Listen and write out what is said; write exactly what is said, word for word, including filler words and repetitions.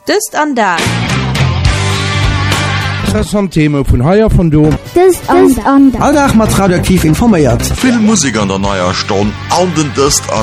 Dëst an da. Interessant Thema vun Haiier von do. Dëst an da. Alldag mat radioaktiv informiert. Viel Musik an der neuer Stonn an den Dëst an